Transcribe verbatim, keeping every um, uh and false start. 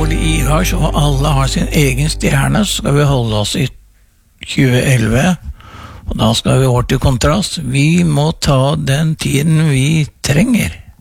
dårlig I har, så alle har sin egen stjerne, så skal vi holde oss I tjue elleve, og da skal vi over til kontrast. Vi må ta den tiden vi trenger.